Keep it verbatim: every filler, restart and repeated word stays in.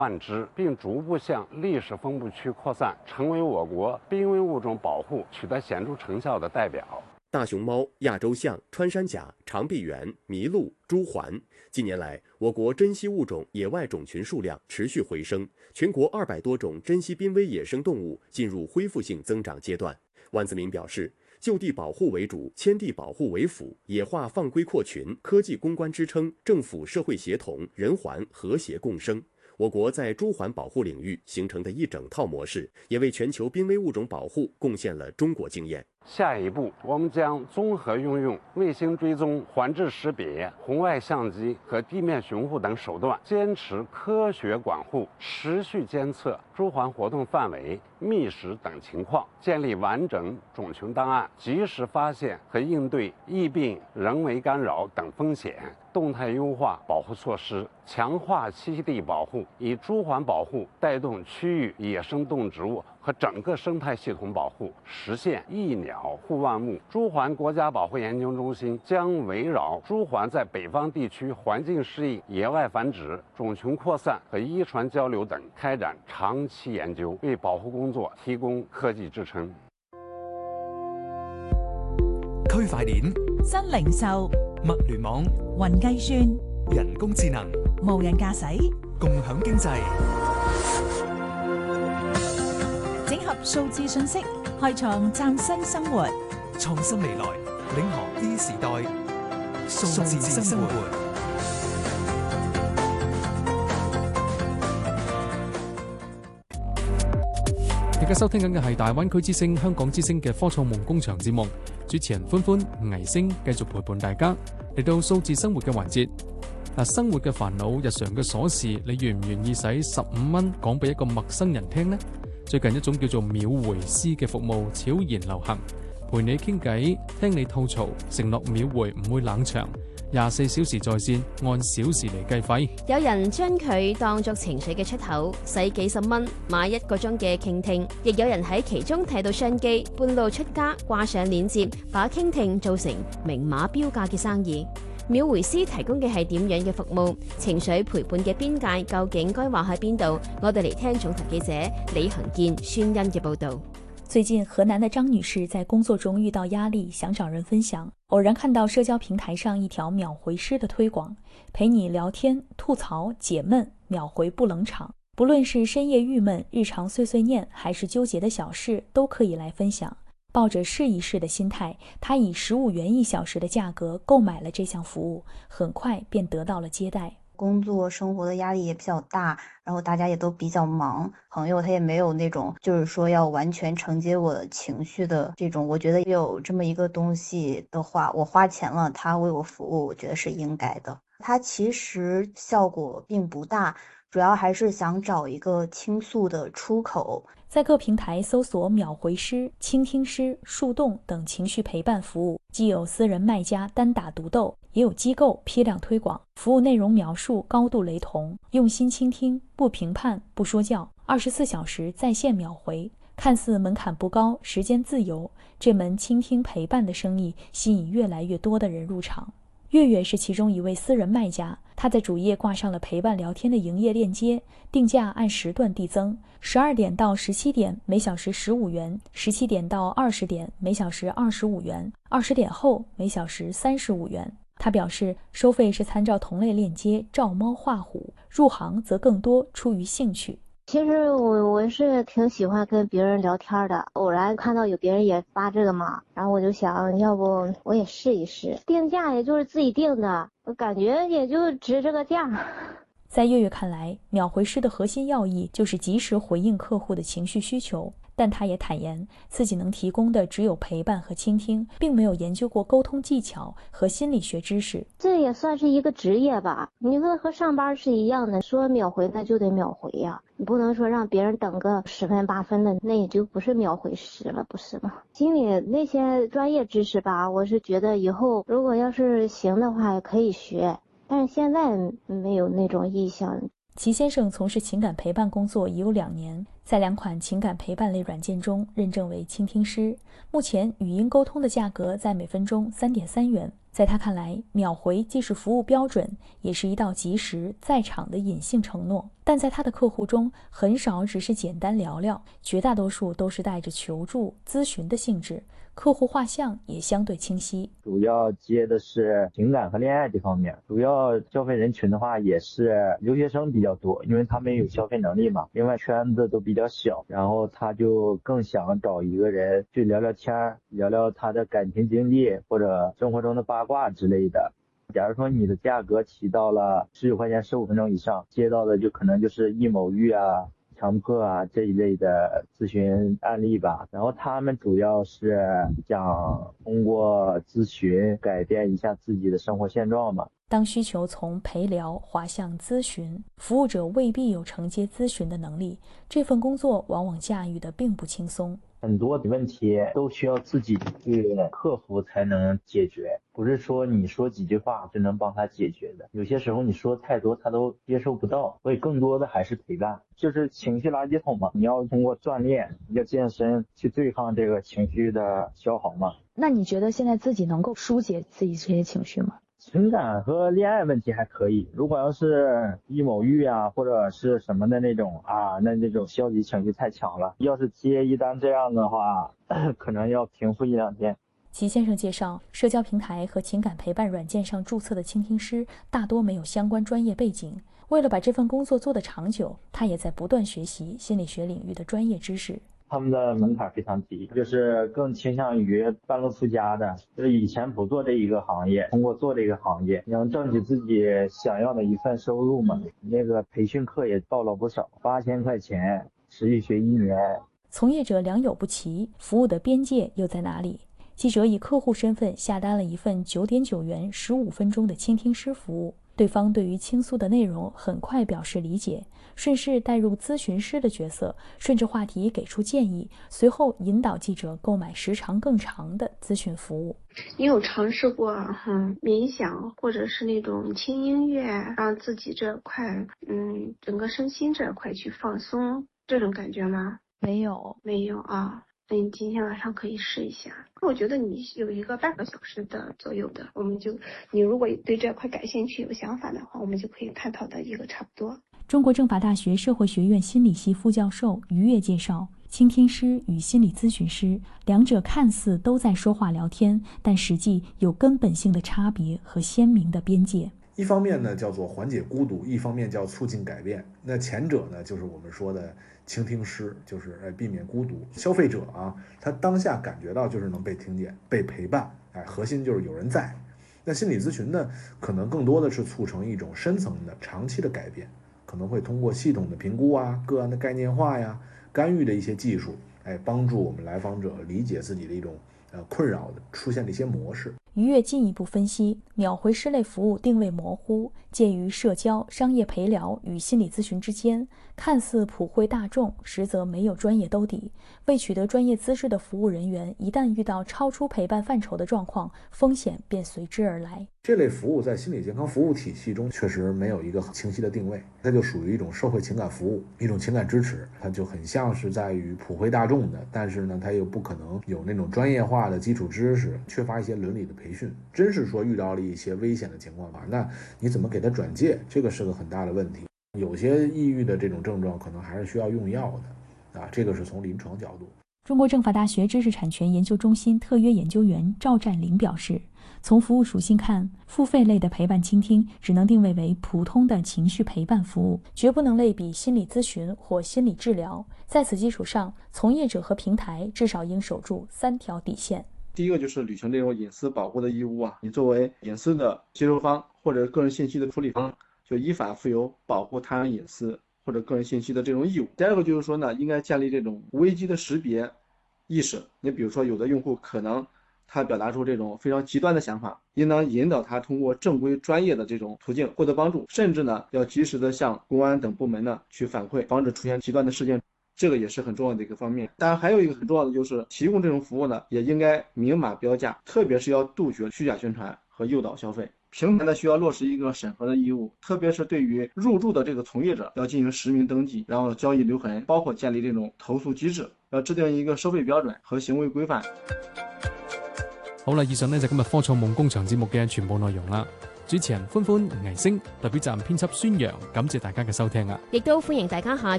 万只，并逐步向历史分布区扩散，成为我国濒危物种保护取得显著成效的代表。 大熊猫、亚洲象、穿山甲、长臂猿、麋鹿、朱鹮，近年来，我国珍稀物种野外种群数量持续回升，全国二百多种珍稀濒危野生动物进入恢复性增长阶段。万子明表示，就地保护为主，迁地保护为辅，野化放归扩群，科技攻关支撑，政府社会协同，人环和谐共生。我国在朱鹮保护领域形成的一整套模式，也为全球濒危物种保护贡献了中国经验。 下一步，我们将综合运用卫星追踪、环质识别、红外相机和地面巡护等手段，坚持科学管护，持续监测朱鹮活动范围、觅食等情况，建立完整种群档案，及时发现和应对疫病、人为干扰等风险，动态优化保护措施，强化栖息地保护，以朱鹮保护带动区域野生动植物和整个生态系统保护，实现一鸟护万物。朱鹮国家保护研究中心将围绕朱鹮在北方地区环境适应、野外繁殖、种群扩散和遗传交流等开展长期研究，为保护工作提供科技支撑。 區塊鏈、 新零售、 物聯網、 雲計算、 人工智能、 無人駕駛、 共享經濟， 整合數字信息，開創嶄新生活。 創新未來，領航 E 時代，數字生活。 而家收聽緊嘅係大灣區之聲、香港之聲嘅科創夢工場節目，主持人歡歡、倪星繼續陪伴大家嚟到數字生活嘅環節。嗱，生活嘅煩惱、日常嘅瑣事，你願唔願意使十五蚊講俾一個陌生人聽呢？最近一種叫做秒回師嘅服務悄然流行，陪你傾偈，聽你吐槽，承諾秒回唔會冷場，廿四小時在線，按小時嚟計費。 有人將佢當作情緒嘅出口，使幾十蚊買一個鐘嘅傾聽，亦有人喺其中睇到商機，半路出家掛上鏈接，把傾聽做成明碼標價嘅生意。秒回師提供嘅係點樣嘅服務？情緒陪伴嘅邊界究竟該畫喺邊度？我哋嚟聽總台記者李恒健、孫恩嘅報道。 最近，河南的張女士在工作中遇到壓力，想找人分享，偶然看到社交平台上一條秒回師的推廣，陪你聊天、吐槽、解悶，秒回不冷場。不論是深夜鬱悶、日常碎碎念，還是糾結的小事，都可以來分享。抱着試一試的心態，他以十五元一小時的價格購買了這項服務，很快便得到了接待。 工作生活的壓力也比較大，然後大家也都比較忙，朋友他也沒有那種就是說要完全承接我的情緒的這種，我覺得有這麼一個東西的話，我花錢了，他為我服務，我覺得是應該的。它其實效果並不大，主要還是想找一個傾訴的出口。 在各平台搜索秒回師、傾聽師、樹洞等情緒陪伴服務，既有私人賣家單打獨鬥，也有機構批量推廣。服務內容描述高度雷同，用心傾聽，不評判，不說教，二十四小時在線秒回。看似門檻不高，時間自由，這門傾聽陪伴的生意吸引越來越多的人入場。月月是其中一位私人賣家，他在主頁掛上了陪伴聊天的營業鏈接，定價按時段遞增，十二點到十七點每小時十五元，十七點到二十點每小時二十五元，二十點後每小時三十五元。他表示，收費是參照同類鏈接照貓畫虎，入行則更多出於興趣。 其實我我是挺喜歡跟別人聊天的，偶然看到有別人也發這個嘛，然後我就想要不我也試一試，定價也就是自己定的，我感覺也就值這個價。 在月月看來，秒回師的核心要義就是及時回應客戶的情緒需求，但他也坦言自己能提供的只有陪伴和傾聽，並沒有研究過溝通技巧和心理學知識。 這也算是一個職業吧，你說和上班是一樣的，說秒回那就得秒回呀，你不能說讓別人等個十分八分的，那也就不是秒回師了，不是嗎？心理那些專業知識吧，我是覺得以後如果要是行的話也可以學，但是現在沒有那種意向。 齊先生從事情感陪伴工作已有兩年，在兩款情感陪伴類軟件中認證為傾聽師。目前語音溝通的價格在每分鐘三點三元。在他看來，秒回既是服務標準，也是一道及時在場的隱性承諾。 但在他的客户中，很少只是简单聊聊，绝大多数都是带着求助、咨询的性质。客户画像也相对清晰， 主要接的是情感和恋爱这方面，主要消费人群的话也是留学生比较多，因为他们有消费能力嘛，另外圈子都比较小，然后他就更想找一个人去聊聊天，聊聊他的感情经历或者生活中的八卦之类的。假如说你的价格提到了十九块钱十五分钟以上，接到的就可能就是一某育啊、强迫啊这一类的咨询案例吧。然后他们主要是想通过咨询改变一下自己的生活现状嘛。 当需求从陪聊滑向咨询，服务者未必有承接咨询的能力，这份工作往往驾驭的并不轻松。 很多的问题都需要自己去克服才能解决，不是说你说几句话就能帮他解决的。有些时候你说太多他都接受不到，所以更多的还是陪伴，就是情绪垃圾桶嘛。你要通过锻炼，要健身去对抗这个情绪的消耗嘛。 那你觉得现在自己能够疏解自己这些情绪吗？ 情感和恋爱问题还可以，如果要是一某育啊或者是什么的那种啊，那那种消极情绪太强了，要是接一单这样的话可能要平复一两天。 齐先生介绍，社交平台和情感陪伴软件上注册的倾听师大多没有相关专业背景，为了把这份工作做得长久，他也在不断学习心理学领域的专业知识。 他们的门槛非常低，就是更倾向于半路出家的，就是以前不做这一个行业，通过做这个行业能挣取自己想要的一份收入嘛。那个培训课也报了不少，八千块钱持续学一年。 从业者良莠不齐，服务的边界又在哪里？记者以客户身份下单了一份九点九元十五分钟的倾听师服务，对方对于倾诉的内容很快表示理解，顺势带入咨询师的角色，顺着话题给出建议，随后引导记者购买时长更长的咨询服务。 你有尝试过嗯冥想或者是那种轻音乐，让自己这块嗯整个身心这块去放松这种感觉吗？ 没有， 没有啊。那你今天晚上可以试一下。我觉得你有一个半个小时的左右的，我们就你如果对这块感兴趣有想法的话，我们就可以探讨的一个差不多。 中国政法大学社会学院心理系副教授于越介绍，倾听师与心理咨询师两者看似都在说话聊天，但实际有根本性的差别和鲜明的边界。 一方面呢叫做缓解孤独，一方面叫促进改变。那前者呢就是我们说的倾听师，就是哎避免孤独。消费者啊，他当下感觉到就是能被听见、被陪伴，哎，核心就是有人在。那心理咨询呢，可能更多的是促成一种深层的、长期的改变，可能会通过系统的评估啊、个案的概念化呀、干预的一些技术，哎，帮助我们来访者理解自己的一种呃困扰的出现的一些模式。 于越进一步分析，秒回师类服务定位模糊，介于社交、商业陪聊与心理咨询之间，看似普惠大众，实则没有专业兜底。未取得专业资质的服务人员，一旦遇到超出陪伴范畴的状况，风险便随之而来。 这类服务在心理健康服务体系中确实没有一个很清晰的定位，它就属于一种社会情感服务，一种情感支持，它就很像是在于普惠大众的，但是呢，它又不可能有那种专业化的基础知识，缺乏一些伦理的培训。真是说遇到了一些危险的情况吧，那你怎么给他转介，这个是个很大的问题。有些抑郁的这种症状可能还是需要用药的啊，这个是从临床角度。 中国政法大学知识产权研究中心特约研究员赵占林表示，从服务属性看，付费类的陪伴倾听只能定位为普通的情绪陪伴服务，绝不能类比心理咨询或心理治疗。在此基础上，从业者和平台至少应守住三条底线。 第一个就是履行这种隐私保护的义务啊，你作为隐私的接收方或者个人信息的处理方，就依法负有保护他人隐私或者个人信息的这种义务。第二个就是说呢，应该建立这种危机的识别意识。你比如说有的用户可能他表达出这种非常极端的想法，应当引导他通过正规专业的这种途径获得帮助，甚至呢要及时的向公安等部门呢去反馈，防止出现极端的事件。这个也是很重要的一个方面。当然还有一个很重要的就是提供这种服务呢，也应该明码标价，特别是要杜绝虚假宣传和诱导消费。平台呢需要落实一个审核的义务，特别是对于入驻的这个从业者要进行实名登记，然后交易留痕，包括建立这种投诉机制，要制定一个收费标准和行为规範。 好啦，以上呢就今日科創夢工場節目嘅全部內容啦。 主持人歡歡、倪星代表站編輯孫楊，感謝大家嘅收聽啊！ 亦都歡迎大家下